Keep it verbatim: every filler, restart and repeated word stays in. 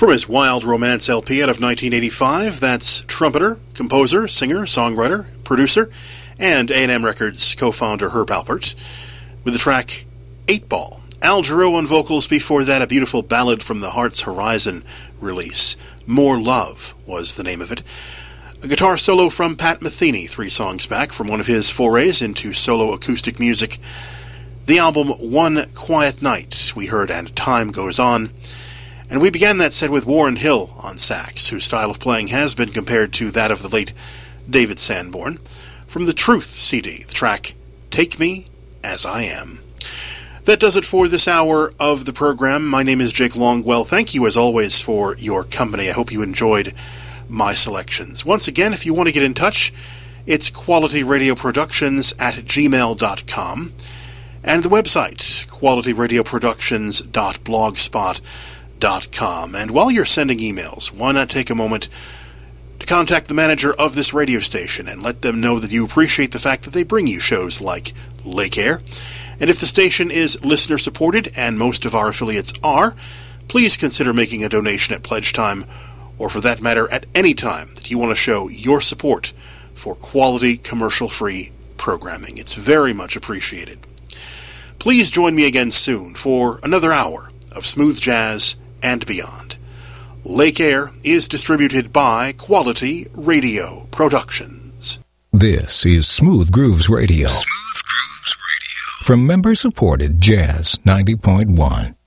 From his Wild Romance L P out of nineteen eighty-five, that's trumpeter, composer, singer, songwriter, producer, and A and M Records co-founder Herb Alpert, with the track eight ball. Al Jarreau on vocals, before that a beautiful ballad from the Heart's Horizon release. More Love was the name of it. A guitar solo from Pat Metheny, three songs back, from one of his forays into solo acoustic music. The album One Quiet Night, we heard And Time Goes On. And we began that set with Warren Hill on sax, whose style of playing has been compared to that of the late David Sanborn. From the Truth C D, the track Take Me As I Am. That does it for this hour of the program. My name is Jake Longwell. Thank you, as always, for your company. I hope you enjoyed my selections. Once again, if you want to get in touch, it's quality radio productions at gmail dot com. And the website, quality radio productions dot blogspot dot com. And while you're sending emails, why not take a moment to contact the manager of this radio station and let them know that you appreciate the fact that they bring you shows like Lake Air. And if the station is listener-supported, and most of our affiliates are, please consider making a donation at pledge time, or for that matter, at any time that you want to show your support for quality, commercial-free programming. It's very much appreciated. Please join me again soon for another hour of smooth jazz and beyond. Lake Air is distributed by Quality Radio Productions. This is Smooth Grooves Radio. Smooth Grooves Radio. From member-supported Jazz ninety point one.